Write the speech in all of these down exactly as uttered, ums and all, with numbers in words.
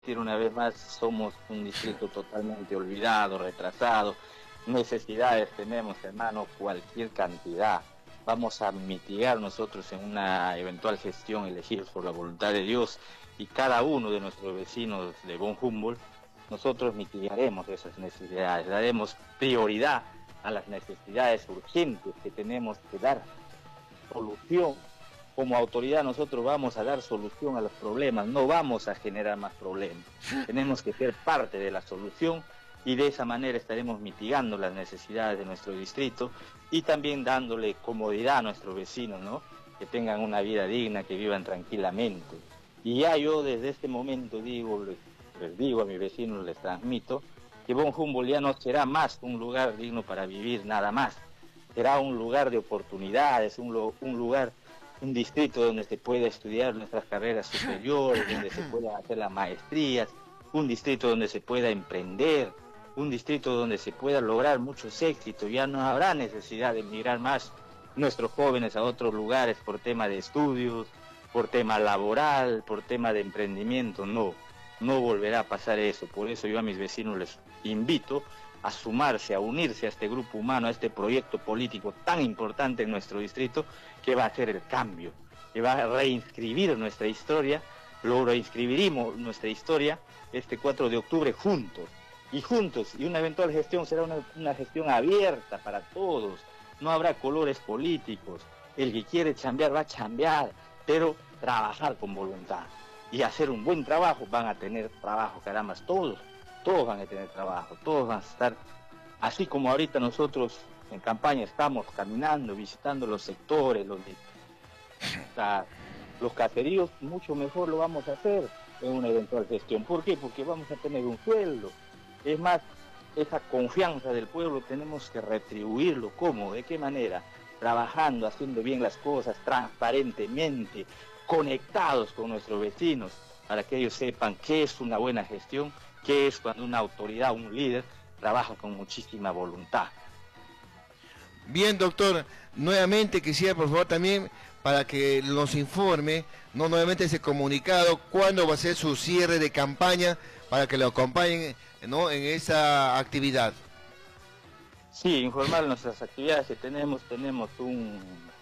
una vez más, somos un distrito totalmente olvidado, retrasado, necesidades tenemos, hermano, cualquier cantidad. Vamos a mitigar nosotros en una eventual gestión elegidos por la voluntad de Dios, y cada uno de nuestros vecinos de Von Humboldt, nosotros mitigaremos esas necesidades, daremos prioridad a las necesidades urgentes que tenemos que dar solución. Como autoridad nosotros vamos a dar solución a los problemas, no vamos a generar más problemas. Tenemos que ser parte de la solución, y de esa manera estaremos mitigando las necesidades de nuestro distrito y también dándole comodidad a nuestros vecinos, ¿no? Que tengan una vida digna, que vivan tranquilamente. Y ya yo desde este momento digo, les, les digo a mis vecinos, les transmito, que Von Humboldt ya no será más un lugar digno para vivir nada más. Será un lugar de oportunidades, un, lo, un lugar, un distrito donde se pueda estudiar nuestras carreras superiores, donde se puedan hacer las maestrías, un distrito donde se pueda emprender, un distrito donde se pueda lograr muchos éxitos. Ya no habrá necesidad de emigrar más nuestros jóvenes a otros lugares por tema de estudios, por tema laboral, por tema de emprendimiento. No, no volverá a pasar eso. Por eso yo a mis vecinos les invito a sumarse, a unirse a este grupo humano, a este proyecto político tan importante en nuestro distrito, que va a hacer el cambio, que va a reinscribir nuestra historia. Lo reinscribiremos nuestra historia este cuatro de octubre juntos, y juntos, y una eventual gestión será una, una gestión abierta para todos, no habrá colores políticos. El que quiere chambear va a chambear, pero trabajar con voluntad y hacer un buen trabajo. Van a tener trabajo, caramba, todos, todos van a tener trabajo, todos van a estar, así como ahorita nosotros en campaña estamos caminando, visitando los sectores, los, la, los caseríos, mucho mejor lo vamos a hacer en una eventual gestión. ¿Por qué? Porque vamos a tener un sueldo. Es más, esa confianza del pueblo tenemos que retribuirlo. ¿Cómo? ¿De qué manera? Trabajando, haciendo bien las cosas, transparentemente, conectados con nuestros vecinos, para que ellos sepan qué es una buena gestión, qué es cuando una autoridad, un líder, trabaja con muchísima voluntad. Bien, doctor, nuevamente quisiera, por favor, también para que nos informe, no nuevamente ese comunicado, cuándo va a ser su cierre de campaña, para que lo acompañen, ¿no?, en esa actividad. Sí, informar nuestras actividades que tenemos. Tenemos un,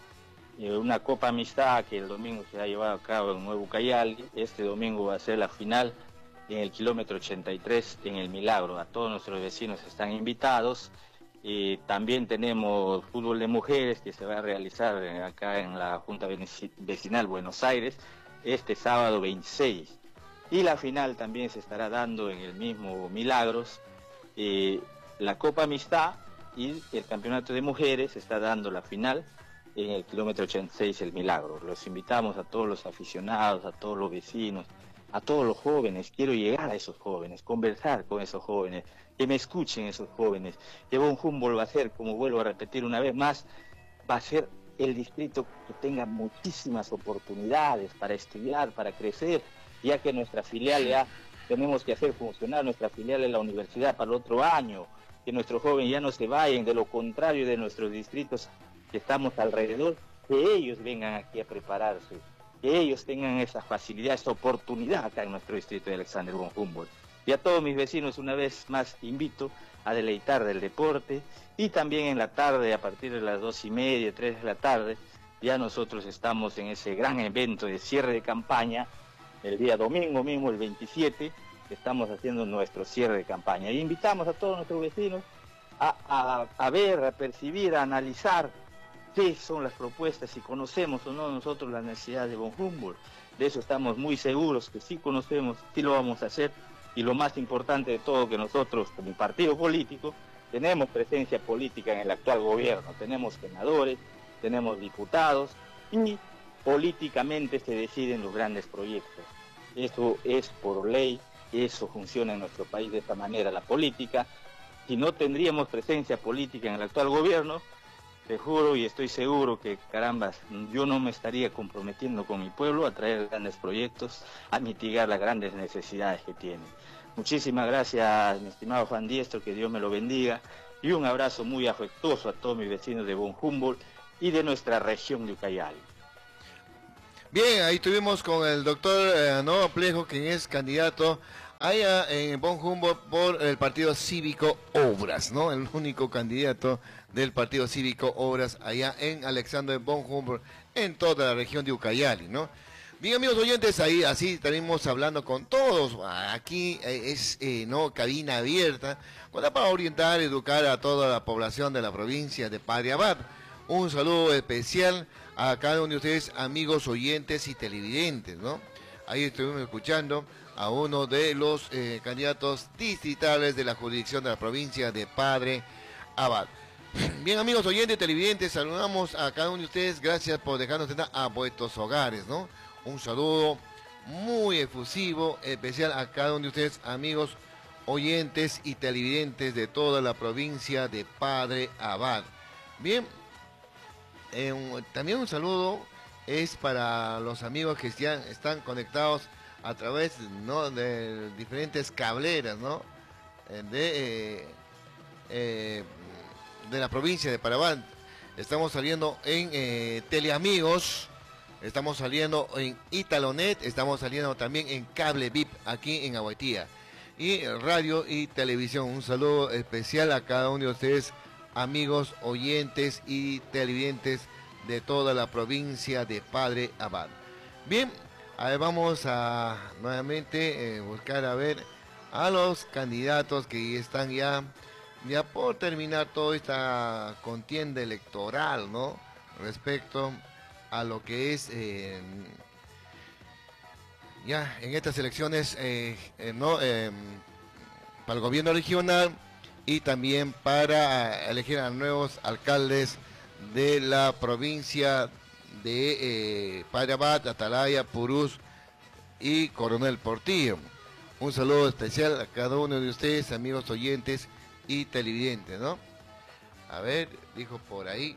eh, una Copa Amistad que el domingo se ha llevado a cabo en Nuevo Cayali. Este domingo va a ser la final en el kilómetro ochenta y tres en El Milagro. A todos nuestros vecinos están invitados. Y también tenemos fútbol de mujeres que se va a realizar acá en la Junta Vecinal Buenos Aires este sábado veintiséis. Y la final también se estará dando en el mismo Milagros. Eh, la Copa Amistad y el Campeonato de Mujeres se está dando la final en el kilómetro ochenta y seis El Milagro. Los invitamos a todos los aficionados, a todos los vecinos, a todos los jóvenes. Quiero llegar a esos jóvenes, conversar con esos jóvenes, que me escuchen esos jóvenes. Que Von Humboldt va a ser, como vuelvo a repetir una vez más, va a ser el distrito que tenga muchísimas oportunidades para estudiar, para crecer, ya que nuestra filial ya tenemos que hacer funcionar nuestra filial en la universidad para el otro año, que nuestros jóvenes ya no se vayan, de lo contrario de nuestros distritos que estamos alrededor, que ellos vengan aquí a prepararse, que ellos tengan esa facilidad, esa oportunidad acá en nuestro distrito de Alexander Von Humboldt. Y a todos mis vecinos una vez más invito a deleitar del deporte, y también en la tarde, a partir de las dos y media, tres de la tarde, ya nosotros estamos en ese gran evento de cierre de campaña. El día domingo mismo, el veintisiete, estamos haciendo nuestro cierre de campaña. Y invitamos a todos nuestros vecinos a, a, a ver, a percibir, a analizar qué son las propuestas, si conocemos o no nosotros las necesidades de Von Humboldt. De eso estamos muy seguros, que sí conocemos, sí lo vamos a hacer. Y lo más importante de todo, que nosotros como partido político tenemos presencia política en el actual gobierno. Tenemos senadores, tenemos diputados, y políticamente se deciden los grandes proyectos. Eso es por ley, eso funciona en nuestro país de esta manera, la política. Si no tendríamos presencia política en el actual gobierno, te juro y estoy seguro que, carambas, yo no me estaría comprometiendo con mi pueblo a traer grandes proyectos, a mitigar las grandes necesidades que tienen. Muchísimas gracias, mi estimado Juan Diestro, que Dios me lo bendiga, y un abrazo muy afectuoso a todos mis vecinos de Von Humboldt y de nuestra región de Ucayali. Bien, ahí estuvimos con el doctor eh, Novo Plejo, quien es candidato allá en Bon Humboldt por el Partido Cívico Obras, ¿no? El único candidato del Partido Cívico Obras allá en Alexander Von Humboldt, en toda la región de Ucayali, ¿no? Bien, amigos oyentes, ahí así estaremos hablando con todos. Aquí eh, es, eh, no, cabina abierta, para orientar, educar a toda la población de la provincia de Padre Abad. Un saludo especial a cada uno de ustedes, amigos oyentes y televidentes, ¿no? Ahí estuvimos escuchando a uno de los eh, candidatos distritales de la jurisdicción de la provincia de Padre Abad. Bien, amigos oyentes y televidentes, saludamos a cada uno de ustedes. Gracias por dejarnos entrar a vuestros hogares, ¿no? Un saludo muy efusivo, especial a cada uno de ustedes, amigos oyentes y televidentes de toda la provincia de Padre Abad. Bien, eh, un, también un saludo es para los amigos que ya están conectados a través, ¿no?, de diferentes cableras, ¿no?, de, eh, eh, de la provincia de Padre Abad. Estamos saliendo en eh, Teleamigos. Estamos saliendo en Italonet, estamos saliendo también en Cable V I P aquí en Aguaitía. Y radio y televisión. Un saludo especial a cada uno de ustedes, amigos, oyentes y televidentes de toda la provincia de Padre Abad. Bien, a ver, vamos a nuevamente eh, buscar a ver a los candidatos que están ya, ya por terminar toda esta contienda electoral, ¿no? Respecto a lo que es eh, ya en estas elecciones eh, eh, no eh, para el gobierno regional y también para elegir a nuevos alcaldes de la provincia de eh, Padre Abad, Atalaya, Purús y Coronel Portillo. Un saludo especial a cada uno de ustedes, amigos oyentes y televidentes, ¿no? A ver, dijo por ahí.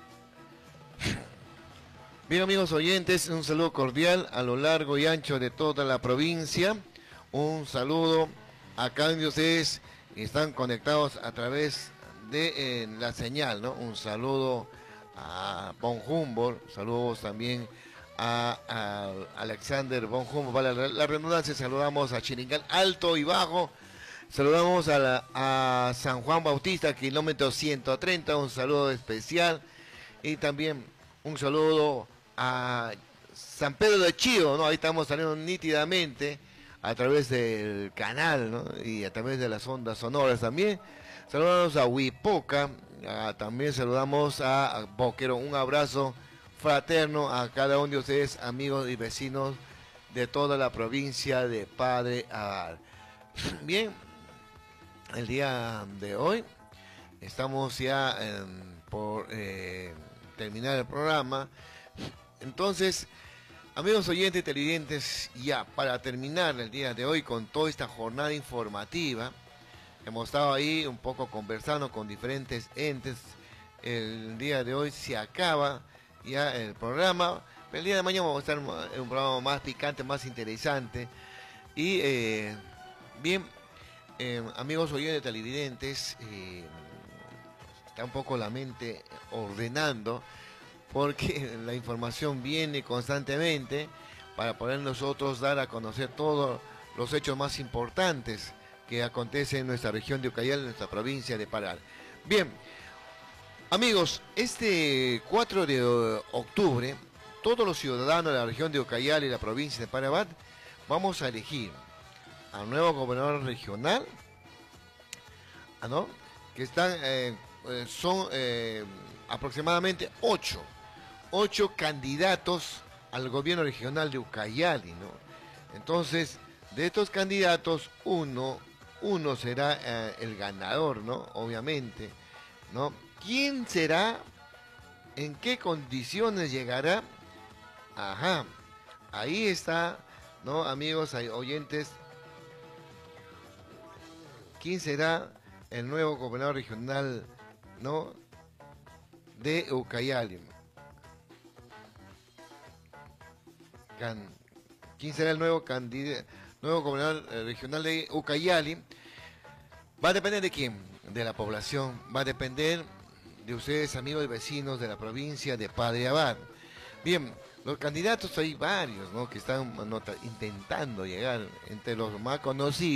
Bien, amigos oyentes, un saludo cordial a lo largo y ancho de toda la provincia. Un saludo a cada uno de ustedes que están conectados a través de eh, la señal, ¿no? Un saludo a Von Humboldt, saludos también a, a Alexander Von Humboldt, vale la, la redundancia, saludamos a Chiringal Alto y Bajo, saludamos a, la, a San Juan Bautista, kilómetro ciento treinta, un saludo especial, y también un saludo a San Pedro de Chío, ¿no? Ahí estamos saliendo nítidamente a través del canal, ¿no? Y a través de las ondas sonoras también. Saludamos a Huipoca, a, también saludamos a, a Boquero. Un abrazo fraterno a cada uno de ustedes, amigos y vecinos de toda la provincia de Padre Abad. Bien, el día de hoy estamos ya eh, por eh, terminar el programa. Entonces, amigos oyentes y televidentes, ya para terminar el día de hoy con toda esta jornada informativa, hemos estado ahí un poco conversando con diferentes entes. El día de hoy se acaba ya el programa, pero el día de mañana vamos a estar en un programa más picante, más interesante. Y eh, bien, eh, amigos oyentes y televidentes, eh, está un poco la mente ordenando, porque la información viene constantemente para poder nosotros dar a conocer todos los hechos más importantes que acontecen en nuestra región de Ucayali, en nuestra provincia de Pará. Bien, amigos, este cuatro de octubre, todos los ciudadanos de la región de Ucayali y la provincia de Pará vamos a elegir al nuevo gobernador regional, ¿no? Que están, eh, son eh, aproximadamente ocho. ocho candidatos al gobierno regional de Ucayali, ¿no? Entonces, de estos candidatos, uno, uno será eh, el ganador, ¿no? Obviamente, ¿no? ¿Quién será? ¿En qué condiciones llegará? Ajá, ahí está, ¿no, amigos oyentes? ¿Quién será el nuevo gobernador regional, ¿no?, de Ucayali? ¿Quién será el nuevo candidato, nuevo gobernador regional de Ucayali? Va a depender de quién, de la población, va a depender de ustedes, amigos y vecinos de la provincia de Padre Abad. Bien, Los candidatos hay varios, ¿no? Que están nota- intentando llegar entre los más conocidos.